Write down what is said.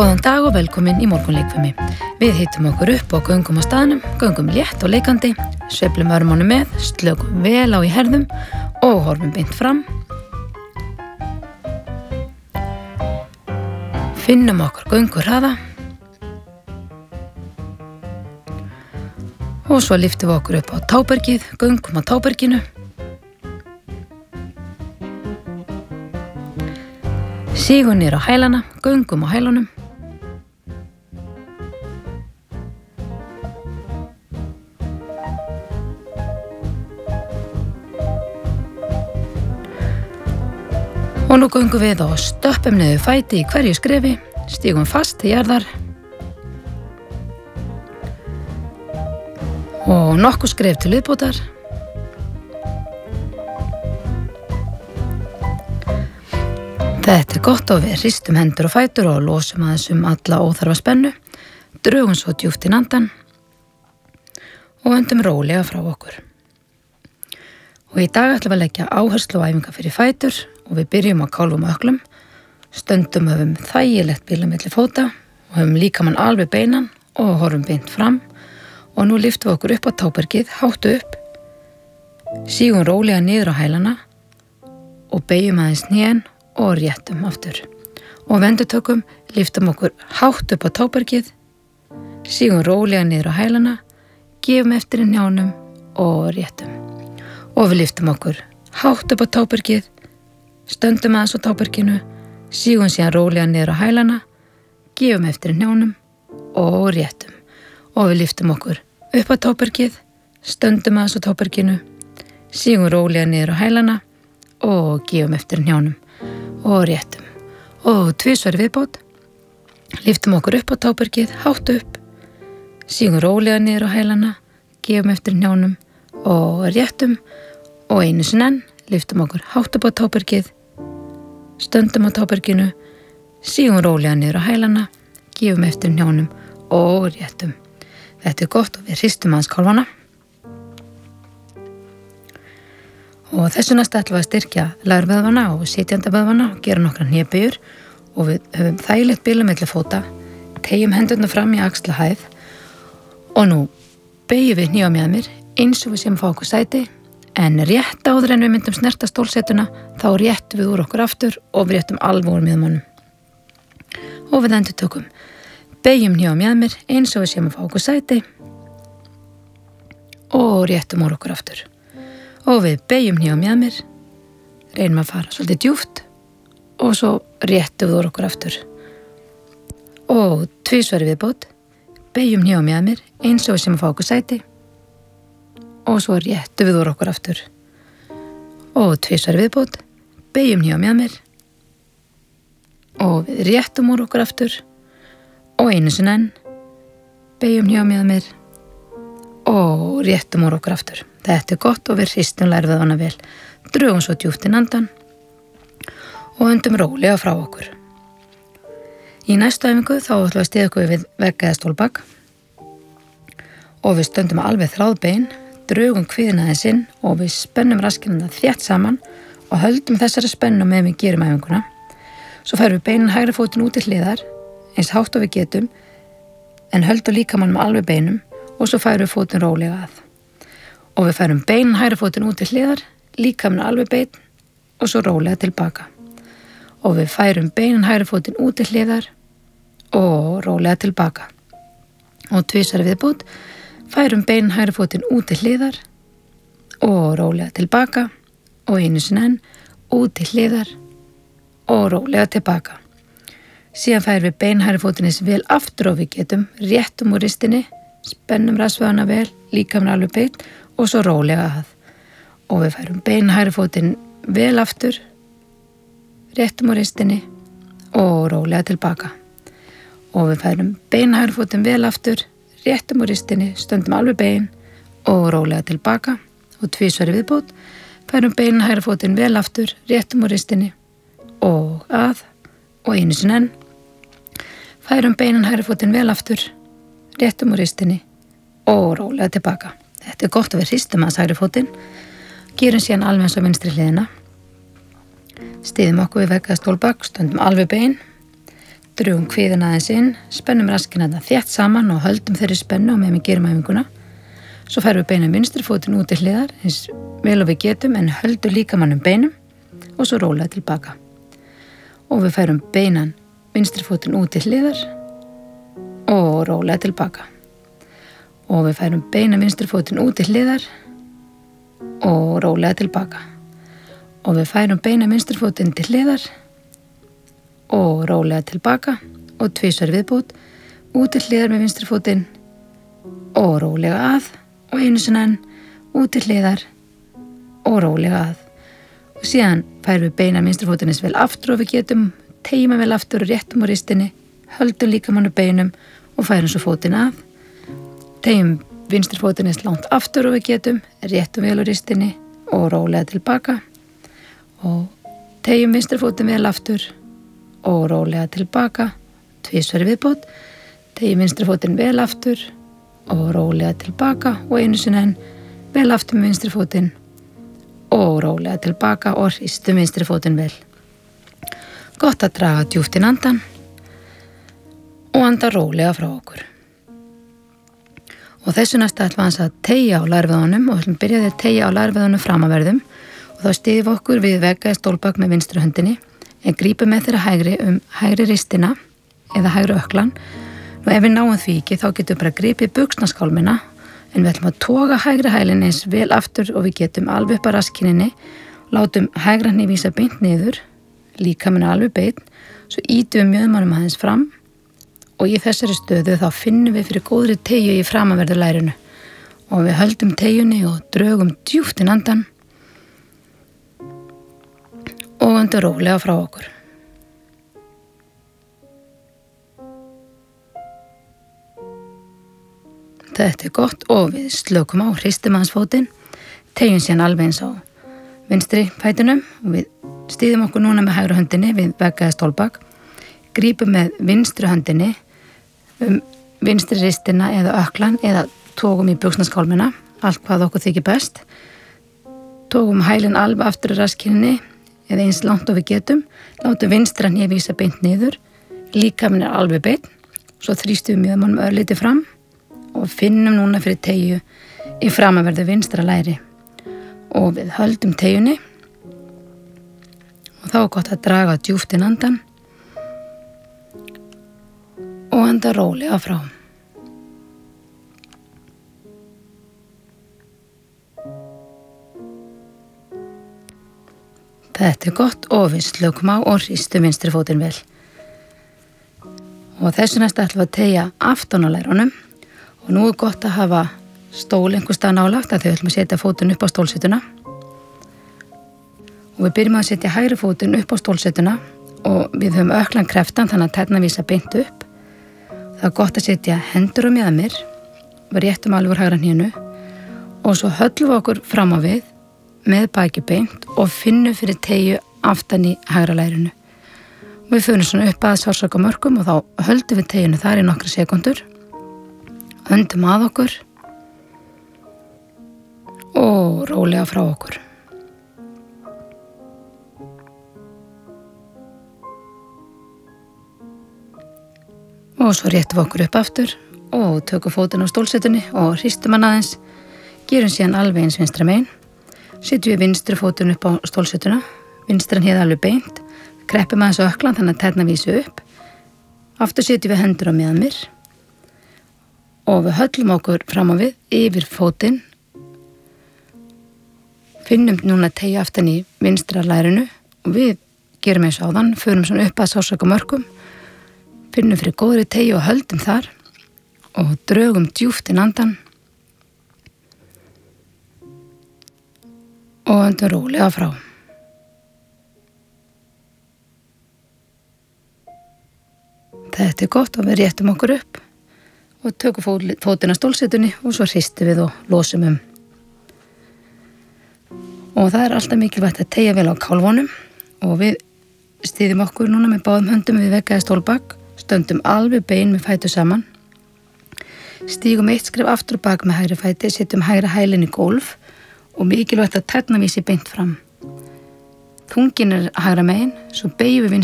Góðan dag og velkomin í morgunleikfimi. Við hittum okkur upp og göngum á staðnum, göngum létt og leikandi, sveiflum örmunum með, slökum vel á í herðum og horfum beint fram. Finnum okkur gönguhraða og svo lyftum við okkur upp á tábergið, göngum á táberginu. Sígum niður á hælana, göngum á hælunum. Og nú göngum við og stöppum niður fæti í hverju skrefi, stígum fast til jarðar og nokkuð skref til viðbótar. Þetta er gott og við hristum hendur og fætur og losum aðeins alla óþarfa spennu, drögum svo djúpt inn andann og öndum rólega frá okkur. Og í dag ætlum við að leggja áherslu á æfingar fyrir fætur og við byrjum á kálfum og ökklum, stöndum höfum þægilegt bil á milli fóta og höfum líkamann alveg beinan og horfum beint fram og nú lyftum við okkur upp á tábergið, háttu upp, sígum rólega niður á hælana og beygjum aðeins hnén og réttum aftur. Og vendutökum lyftum okkur hátt upp á tábergið, sígum rólega niður á hælana, gefum eftir í hnjánum og réttum. Og við lyftum okkur hátt upp á tábergið, stöndum aðeins á táberginu, sígum síðan rólega niður á hælana, gefum eftir í hnjánum og réttum. Og við lyftum okkur upp á tábergið, stöndum aðeins á táberginu, sígum rólega niður á hælana og gefum eftir í hnjánum og réttum. Og tvisvar viðbót, lyftum okkur upp á tábergið, hátt upp, sígum rólega niður á hælana, gefum eftir í hnjánum og réttum og einu sinni enn, lyftum okkur hátt upp á tábergið, stöndum á táberginu, sígum rólega niður á hælana, gefum eftir í hnjánum og réttum. Þetta er gott og við hristum aðeins kálfana. Og þessu næst ætlum við að styrkja lærvöðvana og sitjandavöðvana og gera nokkra hnébeygjur og við höfum þægilegt bil á milli fóta, teygjum hendurnar fram í axlahæð og nú beygjum við hnémjaðmir eins og við séum að fá okkur sæti en rétt áður en við myndum snerta stólsetuna þá réttum við úr okkur aftur og við réttum alveg úr miðmónum. Og við endurtökum, beygjum hnémjaðmir eins og við séum að fá okkur sæti og réttum úr okkur aftur. Og við beygjum hnémjaðmir, reynum að fara svolítið djúpt og svo réttum við úr okkur aftur. Og tvisvar viðbót, beygjum hnémjaðmir eins og við séum að fá okkur sæti og svo réttum við úr okkur aftur. Og tvisvar viðbót, beygjum hnémjaðmir og við réttum úr okkur aftur og einu sinni enn, beygjum hnémjaðmir og réttum úr okkur aftur. Þetta er gott og við hristum lærvöðvana vel, drögum svo djúpt inn andann og öndum rólega frá okkur. Í næstu æfingu þá ætlum við að stiga okkur við vegg eða stólbak og við stöndum alveg þráð bein, drögum kviðina aðeins inn og við spennum raskirna þétt saman og höldum þessari spennu með við gerum æfinguna. Svo færum við beinin hægri fótinn út til hliðar, eins hátt og við getum, en höldum líkamannum alveg beinum og svo færum við fótinn rólega að. Og við færum beinin hægri fótinn út til hliðar, líkamannum alveg bein og svo rólega tilbaka. Og við færum beinin hægri fótinn út til hliðar og rólega tilbaka. Og tvisvar viðbót, færum beinin hægri fótinn út til hliðar og rólega tilbaka og einu sinni enn út til hliðar og rólega tilbaka. Síðan færum við beinin hægri fótinn eins vel aftur og við getum, réttum úr ristinni, spennum rassvöðvana vel, líkamannum alveg bein og svo rólega að. Og við færum beinin hægri fótinn vel aftur, réttum úr ristinni og rólega tilbaka. Og við færum beinin hægri fótinn vel aftur, réttum úr ristinni, stöndum alveg bein og rólega tilbaka. Og tvisvar viðbót, færum beinin hægri fótinn vel aftur, réttum úr ristinni og að. Og einu sinni enn, færum beinin hægri fótinn vel aftur, réttum úr ristinni og rólega tilbaka. Þetta er gott að við hristum aðeins hægri fótinn, gerum síðan alveg eins á vinstri hliðina, stiðum okkur við vegg eða stólbak, stöndum alveg bein, Drögum kviðin aðeins inn, spennum raskina þetta þétt saman og höldum þeirri spennu og meðan við gerum æfinguna. Svo færum við beinan vinstri fótinn út til hliðar eins vel og við getum en höldum líkamannum beinum og svo rólega tilbaka. Og við færum beinan vinstri fótinn út til hliðar og rólega tilbaka. Og við færum beinan vinstri fótinn út til hliðar og rólega tilbaka. Og við færum beinan vinstri fótinn til hliðar og rólega tilbaka og 2 viðbót út til hliðar með vinstri fótinn og rólega að og einu sinni enn út til hliðar og rólega að. Og síðan færum við beina vinstri fótinn eins vel aftur og við getum, tegjum vel aftur og réttum á ristinni, höldum líkamann á beinum og færum svo fótinn að. Tegjum vinstri fótinn eins langt aftur og við getum, réttum vel á ristinni og rólega tilbaka og tegjum vinstri fótinn vel aftur og rólega tilbaka, 2 viðbót, tegjum vinstri fótinn vel aftur og rólega tilbaka og einu sinni enn vel aftur með vinstri fótinn og rólega tilbaka og hristum vinstri fótinn vel. Gott að draga djúpt inn andan og anda rólega frá okkur. Og þessu næsta ætlum við að teygja á lærvöðunum og við ætlum byrjaði að teygja á lærvöðunum framaverðum og þá styðjum við okkur við vegga í stólbak með vinstri höndinni en grípum með þeirra hægri ristina eða hægri ökklan og ef við náum því ekki þá getum við bara gripið buxnaskálmina en við ætlum að toga hægri hælinn eins vel aftur og við getum alveg upp að raskininni látum hægra hné vísa beint niður líkaminn alveg beinn svo ýtum við mjöðmannum aðeins fram og í þessari stöðu þá finnum við fyrir góðri teygju í framaverðu lærinu og við höldum teyjunni og drögum djúpt inn andan og andur rólega frá okkur. Þetta gott og við slökum á, hristum aðeins fótinn, teyjum síðan alveg eins á vinstri fætinum og við stýðum okkur núna með hægri höndinni við vegga eða stólbak, grípum með vinstri höndinni vinstri ristina eða ökklan eða tókum í buxnaskálmina, allt hvað okkur þykir best, tókum hælinn alveg aftur í raskininni eða eins langt og við getum, látum vinstra hné vísa beint niður, líkaminn alveg beinn, svo þrýstum við mjöðmannum örlítið fram og finnum núna fyrir teygju í framaverðu vinstra læri og við höldum teyjunni og þá er gott að draga djúpt inn andan og anda rólega frá. Þetta gott og við slökum á og hristum vinstri fótinn vel. Og þessu næsta ætlum við að teygja aftan á lærunum og nú er gott að hafa stól einhvers staðar nálægt að þau ætlum að setja fótinn upp á stólsetuna. Og við byrjum að setja hægri fótinn upp á stólsetuna og við höfum ökklan kreftan þannig að tærnar vísa beint upp. Það er gott að setja hendur á mjaðmir, við réttum alveg úr hægra hnénu og svo höllum við okkur fram á við með baki beint og finnum fyrir teygju aftan í hægra lærinu. Við förum svona upp að sársaukamörkum og þá höldum við teygjunu þar í nokkra sekundur, höndum að okkur og rólega frá okkur. Og svo réttum við okkur upp aftur og tökum fótinn á stólsetunni og hristum hann aðeins, gerum síðan alveg eins vinstra megin. Setjum við vinstri fótinn upp á stólsetuna, vinstran hné alveg beint, kreppum aðeins ökklan þannig að tærnar vísi upp. Aftur setjum við hendur á mjaðmir og við höllum okkur fram á við yfir fótinn. Finnum núna teygju aftan í vinstra lærinu og við gerum eins og áðan, förum svona upp að sársaukamörkum, finnum fyrir góðri teygju og höldum þar og drögum djúpt inn andan og öndum rólega frá. Þetta gott og við réttum okkur upp og tökum fótinn á stólsetunni og svo hristum við og losum Og það er alltaf mikilvægt að teygja vel á kálfunum og við styðjum okkur núna með báðum höndum við vegga eða stólbak, stöndum alveg bein með fætur saman, stígum 1 skref aftur og bak með hægri fæti, setjum hægra hælinn í gólf og mikilvægt að tærnar vísi beint fram. Þungin er hægra megin, svo beygjum við